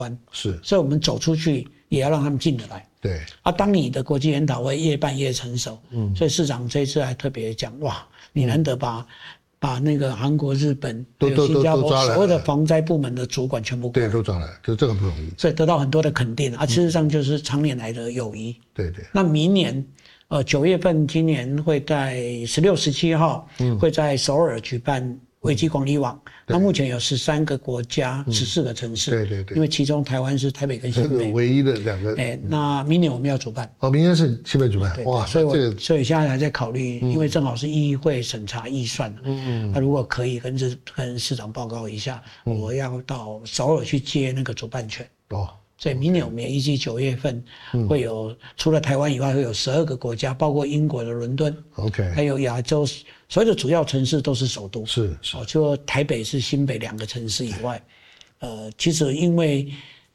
是， 所以我们走出去也要让他们进得来。 对啊，当你的国际研讨会越办越成熟，所以市长这一次还特别讲，哇，你难得把那个韩国、日本还有新加坡所有的防灾部门的主管全部过来， 对，都抓来，就这个不容易， 所以得到很多的肯定啊。事实上就是长年来的友谊。 对对。 那明年9月份，今年会在16、17号，会在首尔举办危机管理网。那目前有13个国家，14个城市。 对对对。 因为其中台湾是台北跟新北唯一的2个。 那明年我们要主办。 明年是新北主办。哇， 所以现在还在考虑，因为正好是议会审查预算。那如果可以跟市长报告一下，我要到首尔去接那个主办权。所以明年我们也预计9月份会有，除了台湾以外，会有12个国家，包括英国的伦敦，还有亚洲所有的主要城市都是首都。是。就台北是新北2个城市以外，其实因为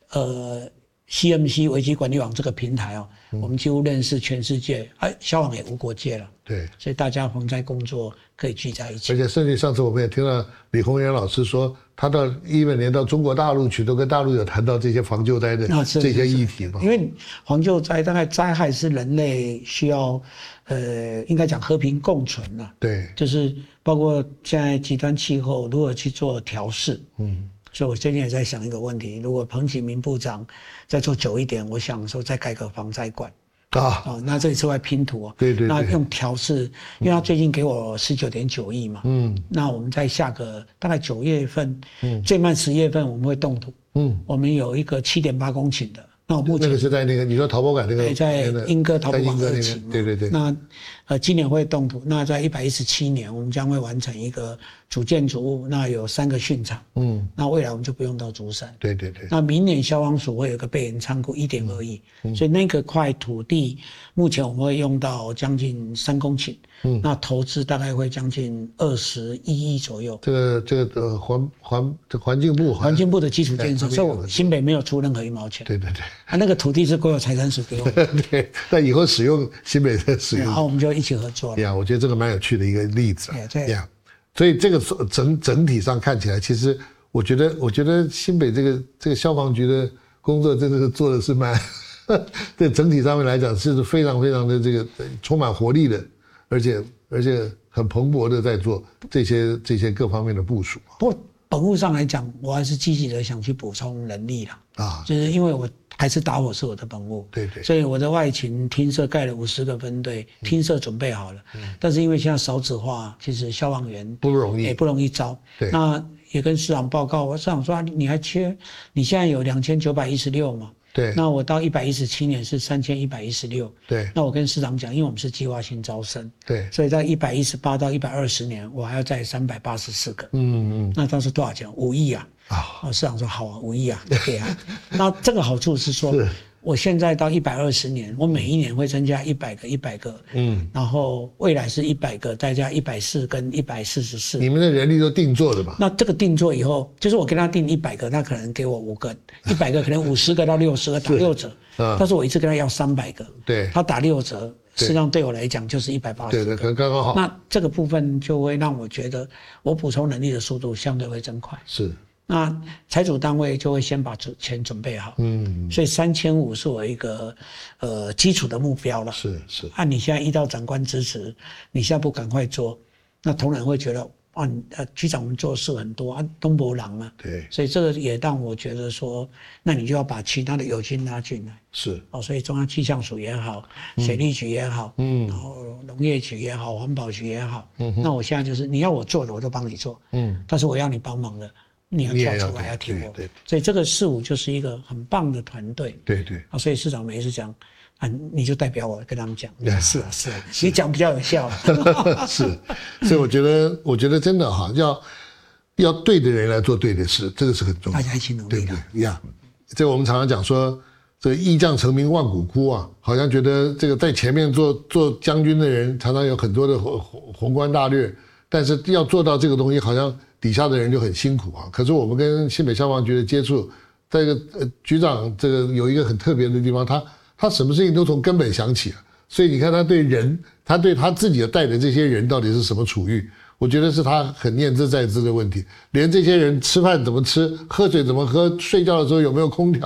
CMC 危机管理网这个平台我们几乎认识全世界，消防也无国界了。对，所以大家防灾工作可以聚在一起。 而且甚至上次我们也听到李宏源老师说，他到2011年到中国大陆去，都跟大陆有谈到这些防救灾的这些议题嘛。 因为防救灾大概灾害是人类需要，应该讲和平共存了。对，就是包括现在极端气候如何去做调试。所以我最近也在想一个问题，如果彭启明部长再做久一点，我想说再改革防灾馆。那这里是外拼图对，那用调试，因为他最近给我19.9亿嘛，那我们在下个大概9月份，最慢10月份我们会动土，我们有一个7.8公顷的，那我目前那个是在那个你说淘宝馆那个， 在莺歌淘宝馆2期嘛， 对， 那今年会动土，那在117年我们将会完成一个主建筑物，那有3个训场，那未来我们就不用到竹山，对，那明年消防署会有个备援仓库1.2亿，所以那个块土地目前我们会用到将近3公顷，那投资大概会将近21亿左右。 这个环境部的基础建设，所以我新北没有出任何1毛钱。对，那个土地是国有财产署给我的。 对，但以后使用新北的使用， 然后我们就一起合作了。 我觉得这个蛮有趣的一个例子。所以这个整体上看起来，其实我觉得新北这个消防局的工作真的是做的是蛮，对整体上面来讲是非常非常的这个充满活力的，而且很蓬勃的在做这些各方面的部署。 不过本务上来讲，我还是积极的想去补充人力啦。就是因为我还是打火是我的本务，对，所以我的外勤厅舍盖了50个分队，厅舍准备好了。但是因为现在少子化，其实消防员不容易， 也不容易招。那也跟市长报告，我市长说你还缺，你现在有2916嘛？对，那我到117年是3116。对，那我跟市长讲，因为我们是计划性招生，对，所以在118到120年，我还要再384个。那当时多少钱？5亿啊！市长说好啊，5亿啊，对啊。那这个好处是说，我现在到120年，我每一年会增加100个，然后未来是100个，再加140跟144。 你们的人力都定做的吧？ 那这个定做以后，就是我跟他定100个，他可能给我5个，100个可能50个到60个打6折，但是我一次跟他要300个，对，他打6折，实际上对我来讲就是180个， 对，刚刚好。 那这个部分就会让我觉得我补充能力的速度相对会增快。是。那财主单位就会先把钱准备好，所以3500是我一个基础的目标了。是。按你现在依照长官支持，你现在不赶快做，那同仁会觉得局长我们做事很多东伯郎啊。对。所以这个也让我觉得说，那你就要把其他的友军拉进来。是。所以中央气象署也好，水利局也好，然后农业局也好，环保局也好，那我现在就是你要我做的我就帮你做，但是我要你帮忙的。你要跳出来，要听我。对，所以这个4-5就是一个很棒的团队。对。所以市长每一次讲，你就代表我跟他们讲。是啊，你讲比较有效。 是，所以我觉得真的要对的人来做对的事，这个是很重要。 大家一起努力的。 对。这个我们常常讲说，这个义将成名万骨枯啊，好像觉得这个在前面做将军的人常常有很多的宏观大略，但是要做到这个东西，好像底下的人就很辛苦啊。可是我们跟新北消防局的接触，这个局长这个有一个很特别的地方，他什么事情都从根本想起啊。所以你看他对人，他对他自己的带的这些人到底是什么处遇， 我觉得是他很念兹在兹的问题。连这些人吃饭怎么吃，喝水怎么喝，睡觉的时候有没有空调。